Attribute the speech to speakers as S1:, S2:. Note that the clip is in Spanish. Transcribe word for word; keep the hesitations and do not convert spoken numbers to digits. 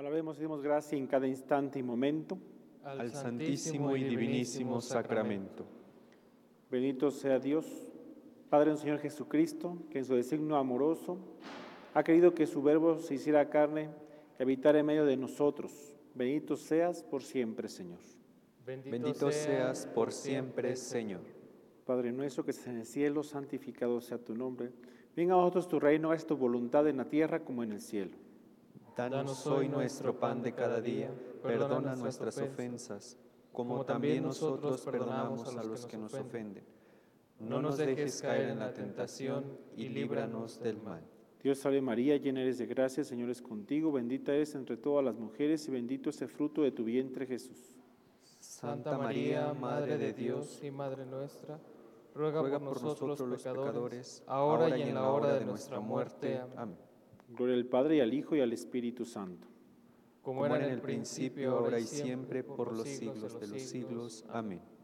S1: Alabemos y demos gracia en cada instante y momento
S2: al santísimo y divinísimo sacramento.
S1: Bendito sea Dios, Padre de nuestro Señor Jesucristo, que en su designio amoroso ha querido que su verbo se hiciera carne y habitara en medio de nosotros. Bendito seas por siempre, Señor.
S2: Bendito, Bendito seas por siempre, Señor.
S1: Padre nuestro que estás en el cielo, santificado sea tu nombre. Venga a nosotros tu reino, haz tu voluntad en la tierra como en el cielo.
S2: Danos hoy nuestro pan de cada día, perdona nuestras ofensas, como también nosotros perdonamos a los que nos ofenden. No nos dejes caer en la tentación y líbranos del mal.
S1: Dios salve María, llena eres de gracia, el Señor es contigo, bendita eres entre todas las mujeres y bendito es el fruto de tu vientre, Jesús.
S2: Santa María, Madre de Dios y Madre nuestra, ruega, ruega por nosotros los pecadores, ahora y en la hora de nuestra muerte. Amén.
S1: Gloria al Padre, y al Hijo, y al Espíritu Santo.
S2: Como era en el principio, ahora y siempre, por los siglos de los siglos. Amén.